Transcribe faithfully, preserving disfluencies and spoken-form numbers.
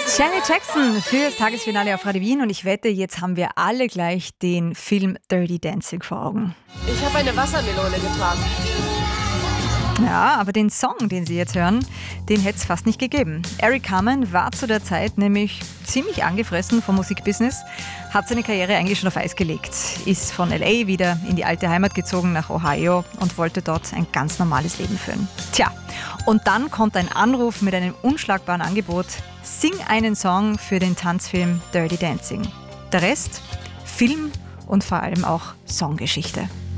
Janet Jackson für das Tagesfinale auf Radio Wien und ich wette, jetzt haben wir alle gleich den Film Dirty Dancing vor Augen. Ich habe eine Wassermelone getragen. Ja, aber den Song, den Sie jetzt hören, den hätte es fast nicht gegeben. Eric Carmen war zu der Zeit nämlich ziemlich angefressen vom Musikbusiness, hat seine Karriere eigentlich schon auf Eis gelegt, ist von L A wieder in die alte Heimat gezogen nach Ohio und wollte dort ein ganz normales Leben führen. Tja, und dann kommt ein Anruf mit einem unschlagbaren Angebot: Sing einen Song für den Tanzfilm Dirty Dancing. Der Rest, Film und vor allem auch Songgeschichte.